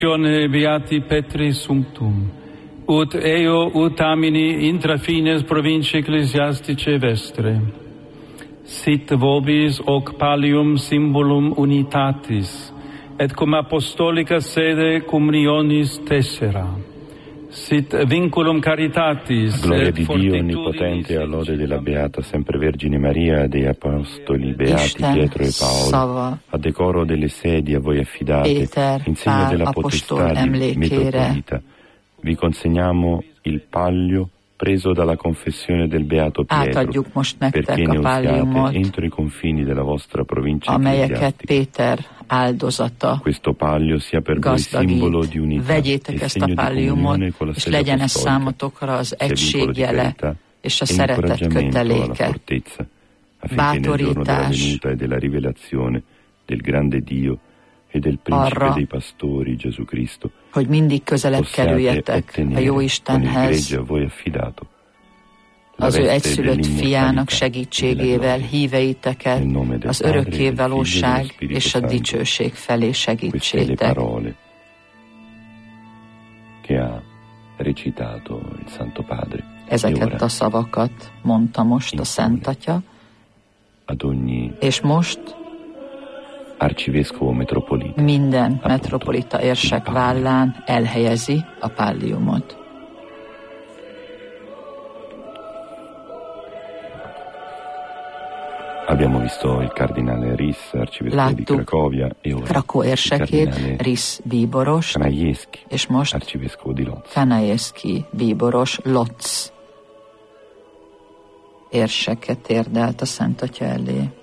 Beati Petri Sumptum, ut eo utamini intra fines provincie ecclesiasticae vestre, sit vobis hoc pallium symbolum unitatis, et cum apostolica sede communionis tessera, sit vinculum caritatis. Gloria di Dio Onnipotente, a lode della Beata Sempre Vergine Maria, dei Apostoli Beati Pietro e Paolo, a decoro delle sedi a voi affidate, Péter, in segno della potestà di metropolita, vi consegniamo il pallio preso dalla confessione del Beato Pietro, perché ne usiate entro i confini della vostra provincia ecclesiastica. Questo pallio sia per voi simbolo di unità e segno di comunione con la sede apostolica, sia vincolo di carità e incoraggiamento alla fortezza, affinché nel giorno della venuta e della rivelazione del grande Dio e del Principe dei Pastori, Gesù Cristo, hogy mindig közelebb kerüljetek a jó Istenhez, az ő egyszülött fiának segítségével híveiteket az örökké valóság és a dicsőség felé segítsétek. Ezeket a szavakat mondta most a Szent Atya, és most minden metropolita érsek vállán elhelyezi a palliumot. Abbiamo visto il cardinale Ris, arcivescovo di Cracovia, e ora Krakó érsekét, Ris bíboros, és most arcivescovo di Lodz. Kanajewski bíboros, Lodz érseket térdelt a Szent Atya elé.